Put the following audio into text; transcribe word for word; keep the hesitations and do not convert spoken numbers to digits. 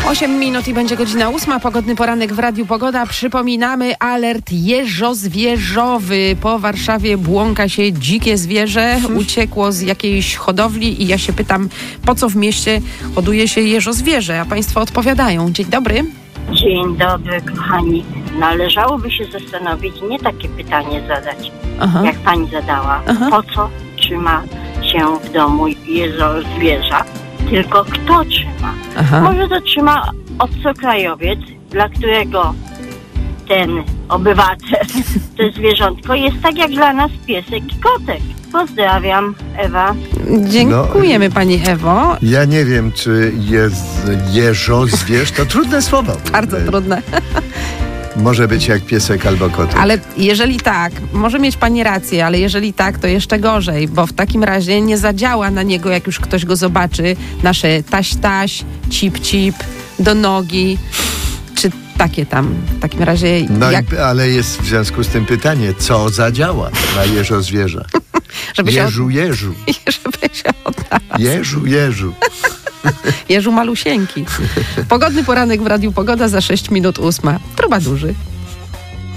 osiem minut i będzie godzina ósma. Pogodny poranek w Radiu Pogoda. Przypominamy alert jeżozwierzowy. Po Warszawie błąka się dzikie zwierzę. Uciekło z jakiejś hodowli i ja się pytam, po co w mieście hoduje się jeżozwierzę? A państwo odpowiadają. Dzień dobry. Dzień dobry, kochani. Należałoby się zastanowić, nie takie pytanie zadać, Aha. jak pani zadała. Aha. Po co trzyma się w domu jeżozwierza? Tylko kto trzyma? Aha. Może to trzyma obcokrajowiec, dla którego ten obywatel, to zwierzątko jest tak jak dla nas piesek i kotek. Pozdrawiam, Ewa. Dziękujemy no, pani Ewo. Ja nie wiem, czy jest jeżozwierz, to trudne słowo. Bardzo trudne. Może być jak piesek albo kotek. Ale jeżeli tak, może mieć pani rację, ale jeżeli tak, to jeszcze gorzej, bo w takim razie nie zadziała na niego, jak już ktoś go zobaczy, nasze taś-taś, cip-cip, do nogi, czy takie tam. W takim razie... No jak... i, ale jest w związku z tym pytanie, co zadziała na jeżozwierza? Żeby jeżu, się od... jeżu. Żeby się odnalazł. Jeżu, jeżu. Jeżu malusieńki. Pogodny poranek w Radiu Pogoda za sześć minut ósma. Trubadurzy.